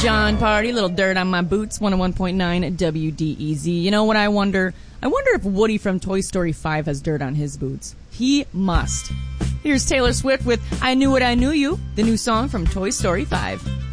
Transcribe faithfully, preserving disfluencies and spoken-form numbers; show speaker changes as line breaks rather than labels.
John Party, Little Dirt on My Boots, one oh one point nine W D E Z. You know what I wonder? I wonder if Woody from Toy Story five has dirt on his boots. He must. Here's Taylor Swift with I Knew What I Knew You, the new song from Toy Story five.